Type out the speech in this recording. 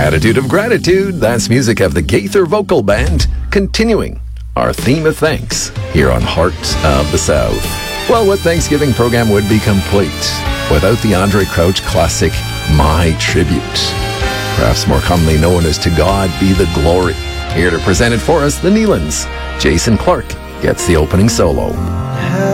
Attitude of Gratitude, that's music of the Gaither Vocal Band, continuing our theme of thanks here on Heart of the South. Well, what Thanksgiving program would be complete without the Andre Crouch classic, My Tribute? Perhaps more commonly known as To God Be the Glory. Here to present it for us, the Nealons. Jason Clark gets the opening solo.